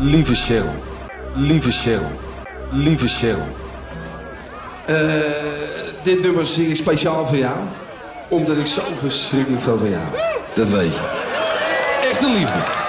Lieve Cheryl, lieve Cheryl, lieve Cheryl. Dit nummer zing ik speciaal voor jou. Omdat ik zo verschrikkelijk veel van jou heb. Dat weet je. Echte liefde.